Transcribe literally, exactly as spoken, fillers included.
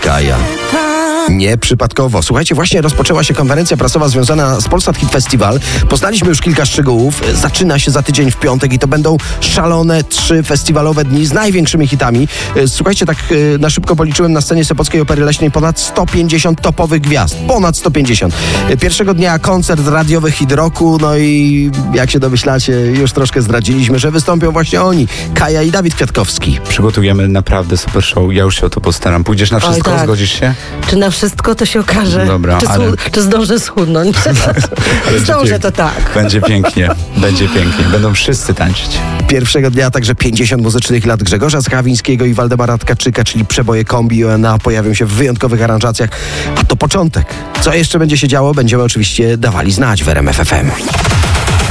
Kaja. Nieprzypadkowo. Słuchajcie, właśnie rozpoczęła się konferencja prasowa związana z Polsat Hit Festival. Poznaliśmy już kilka szczegółów. Zaczyna się za tydzień w piątek i to będą szalone trzy festiwalowe dni z największymi hitami. Słuchajcie, tak na szybko policzyłem, na scenie Sopockiej Opery Leśnej ponad sto pięćdziesiąt topowych gwiazd. Ponad sto pięćdziesiąt. Pierwszego dnia koncert radiowy hit roku, no i jak się domyślacie, już troszkę zdradziliśmy, że wystąpią właśnie oni. Kaja i Dawid Kwiatkowski. Przygotujemy naprawdę super show. Ja już się o to postaram. Pójdziesz na wszystko? Oj, tak. Zgodzisz się? Czy na wszystko, to się okaże. Dobra, czy, ale... czy zdążę schudnąć? Zdążę, to tak. Będzie pięknie. Będzie pięknie. Będą wszyscy tańczyć. Pierwszego dnia także pięćdziesiąt muzycznych lat Grzegorza Skawińskiego i Waldemara Tkaczyka, czyli przeboje kombi i O N A pojawią się w wyjątkowych aranżacjach. A to początek. Co jeszcze będzie się działo, będziemy oczywiście dawali znać w R M F F M.